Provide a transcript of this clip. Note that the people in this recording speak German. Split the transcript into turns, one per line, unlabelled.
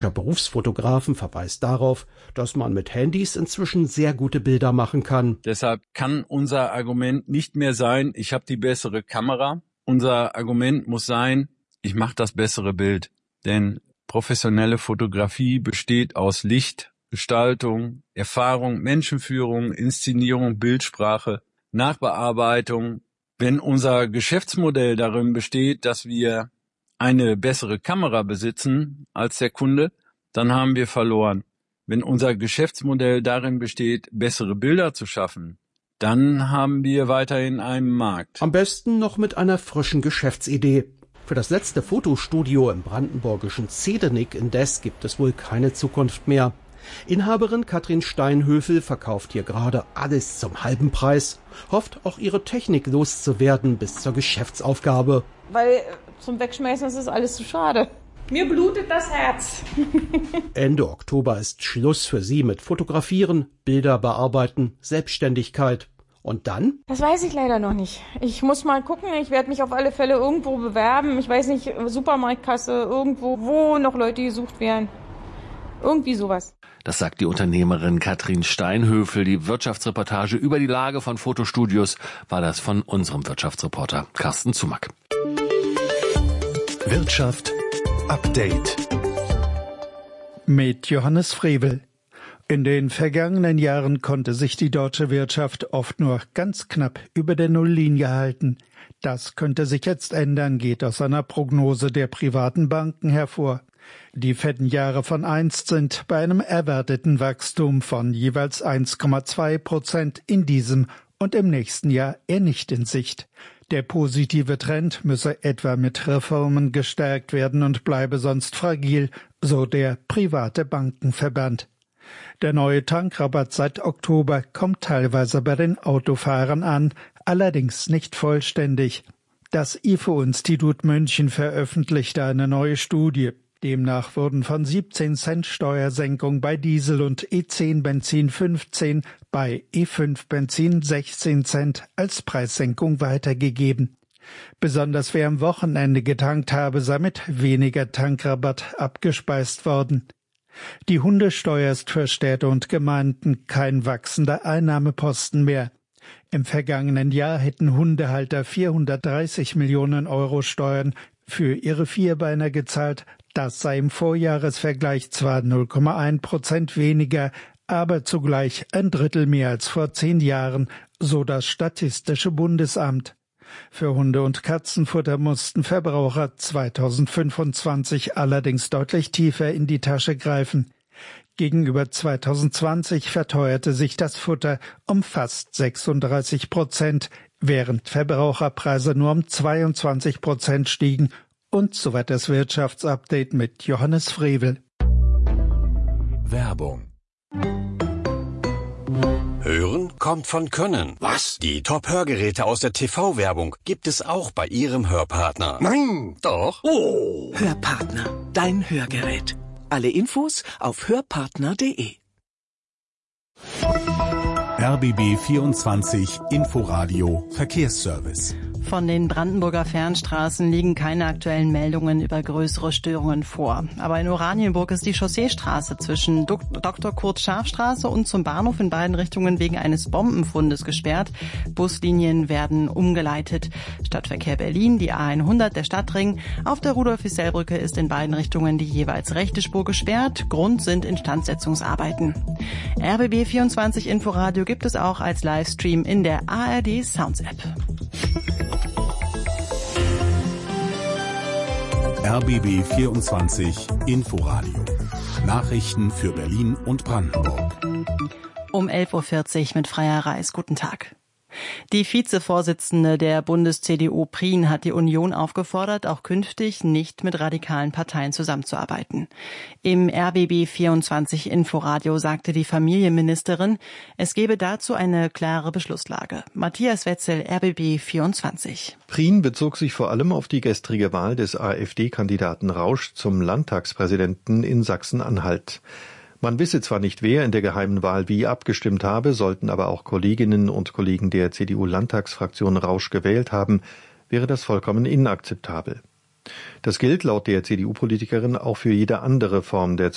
Der Berufsfotografen verweist darauf, dass man mit Handys inzwischen sehr gute Bilder machen kann.
Deshalb kann unser Argument nicht mehr sein, ich habe die bessere Kamera. Unser Argument muss sein, ich mache das bessere Bild. Denn professionelle Fotografie besteht aus Licht, Gestaltung, Erfahrung, Menschenführung, Inszenierung, Bildsprache, Nachbearbeitung. Wenn unser Geschäftsmodell darin besteht, dass wir eine bessere Kamera besitzen als der Kunde, dann haben wir verloren. Wenn unser Geschäftsmodell darin besteht, bessere Bilder zu schaffen, dann haben wir weiterhin einen Markt.
Am besten noch mit einer frischen Geschäftsidee. Für das letzte Fotostudio im brandenburgischen Zehdenick indes gibt es wohl keine Zukunft mehr. Inhaberin Katrin Steinhöfel verkauft hier gerade alles zum halben Preis, hofft auch ihre Technik loszuwerden bis zur Geschäftsaufgabe.
Weil zum Wegschmeißen ist es alles zu schade. Mir blutet das Herz.
Ende Oktober ist Schluss für sie mit Fotografieren, Bilder bearbeiten, Selbstständigkeit. Und dann?
Das weiß ich leider noch nicht. Ich muss mal gucken. Ich werde mich auf alle Fälle irgendwo bewerben. Ich weiß nicht, Supermarktkasse, irgendwo, wo noch Leute gesucht werden. Irgendwie sowas.
Das sagt die Unternehmerin Katrin Steinhöfel. Die Wirtschaftsreportage über die Lage von Fotostudios war das von unserem Wirtschaftsreporter Carsten Zumack.
Wirtschaft Update
mit Johannes Frevel. In den vergangenen Jahren konnte sich die deutsche Wirtschaft oft nur ganz knapp über der Nulllinie halten. Das könnte sich jetzt ändern, geht aus einer Prognose der privaten Banken hervor. Die fetten Jahre von einst sind bei einem erwarteten Wachstum von jeweils 1,2% in diesem und im nächsten Jahr eher nicht in Sicht. Der positive Trend müsse etwa mit Reformen gestärkt werden und bleibe sonst fragil, so der private Bankenverband. Der neue Tankrabatt seit Oktober kommt teilweise bei den Autofahrern an, allerdings nicht vollständig. Das IFO-Institut München veröffentlichte eine neue Studie. Demnach wurden von 17 Cent Steuersenkung bei Diesel und E10 Benzin 15, bei E5 Benzin 16 Cent als Preissenkung weitergegeben. Besonders wer am Wochenende getankt habe, sei mit weniger Tankrabatt abgespeist worden. Die Hundesteuer ist für Städte und Gemeinden kein wachsender Einnahmeposten mehr. Im vergangenen Jahr hätten Hundehalter 430 Millionen Euro Steuern für ihre Vierbeiner gezahlt. Das sei im Vorjahresvergleich zwar 0,1% weniger, aber zugleich ein Drittel mehr als vor 10 Jahren, so das Statistische Bundesamt. Für Hunde- und Katzenfutter mussten Verbraucher 2025 allerdings deutlich tiefer in die Tasche greifen. Gegenüber 2020 verteuerte sich das Futter um fast 36%, während Verbraucherpreise nur um 22% stiegen. Und soweit das Wirtschaftsupdate mit Johannes Frevel.
Werbung. Hören kommt von Können.
Was?
Die Top-Hörgeräte aus der TV-Werbung gibt es auch bei Ihrem Hörpartner.
Nein!
Doch.
Oh!
Hörpartner, dein Hörgerät. Alle Infos auf hörpartner.de.
RBB 24 Inforadio Verkehrsservice.
Von den Brandenburger Fernstraßen liegen keine aktuellen Meldungen über größere Störungen vor. Aber in Oranienburg ist die Chausseestraße zwischen Dr. Kurt-Scharf-Straße und zum Bahnhof in beiden Richtungen wegen eines Bombenfundes gesperrt. Buslinien werden umgeleitet. Stadtverkehr Berlin, die A100, der Stadtring. Auf der Rudolf-Isell-Brücke ist in beiden Richtungen die jeweils rechte Spur gesperrt. Grund sind Instandsetzungsarbeiten. RBB 24 Inforadio gibt es auch als Livestream in der ARD Sounds App.
RBB 24 Inforadio. Nachrichten für Berlin und Brandenburg.
Um 11.40 Uhr mit Freier Reis. Guten Tag. Die Vizevorsitzende der Bundes-CDU Prien hat die Union aufgefordert, auch künftig nicht mit radikalen Parteien zusammenzuarbeiten. Im RBB 24 Inforadio sagte die Familienministerin, es gebe dazu eine klare Beschlusslage. Matthias Wetzel, RBB 24.
Prien bezog sich vor allem auf die gestrige Wahl des AfD-Kandidaten Rausch zum Landtagspräsidenten in Sachsen-Anhalt. Man wisse zwar nicht, wer in der geheimen Wahl wie abgestimmt habe, sollten aber auch Kolleginnen und Kollegen der CDU-Landtagsfraktion Rausch gewählt haben, wäre das vollkommen inakzeptabel. Das gilt laut der CDU-Politikerin auch für jede andere Form der